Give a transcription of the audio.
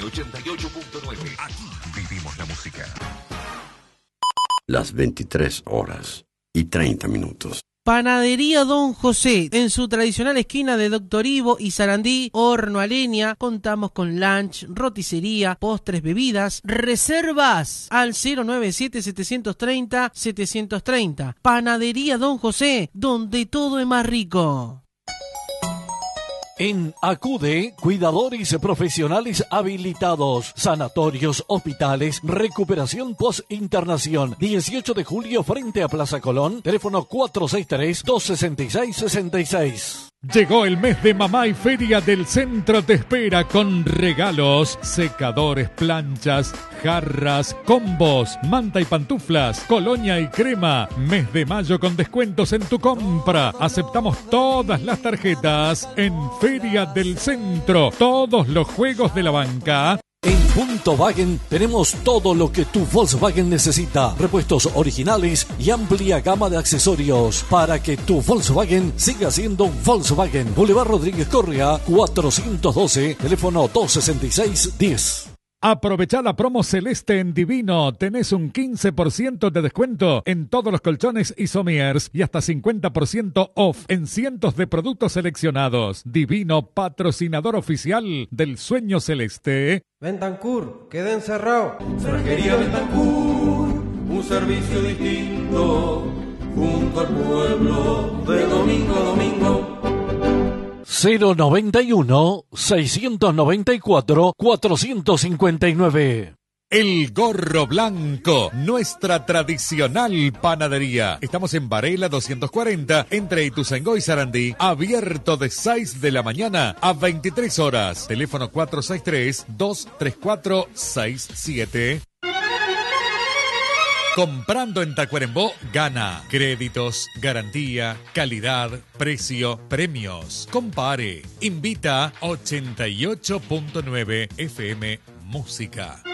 88.9. Aquí vivimos la música. Las 23:30. Panadería Don José, en su tradicional esquina de Doctor Ivo y Sarandí, horno a leña. Contamos con lunch, roticería, postres, bebidas. Reservas al 097-730-730. Panadería Don José, donde todo es más rico. En Acude, cuidadores profesionales habilitados, sanatorios, hospitales, recuperación post-internación. 18 de julio frente a Plaza Colón, teléfono 463-266-66. Llegó el mes de mamá y Feria del Centro te espera con regalos, secadores, planchas, jarras, combos, manta y pantuflas, colonia y crema. Mes de mayo con descuentos en tu compra. Aceptamos todas las tarjetas en Feria del Centro. Todos los juegos de la banca. En Punto Wagen tenemos todo lo que tu Volkswagen necesita. Repuestos originales y amplia gama de accesorios para que tu Volkswagen siga siendo un Volkswagen. Boulevard Rodríguez Correa, 412, teléfono 266-10. Aprovechá la promo Celeste en Divino. Tenés un 15% de descuento en todos los colchones y somiers y hasta 50% off en cientos de productos seleccionados. Divino, patrocinador oficial del Sueño Celeste. Bentancur, queda encerrado. Cerrajería Bentancur, un servicio distinto junto al pueblo de domingo a domingo. 091-694-459. El Gorro Blanco, nuestra tradicional panadería. Estamos en Varela 240, entre Ituzaingó y Sarandí. Abierto de 6 de la mañana a 23 horas. Teléfono 463-234-67. Comprando en Tacuarembó, gana. Créditos, garantía, calidad, precio, premios. Compare. Invita 88.9 FM Música.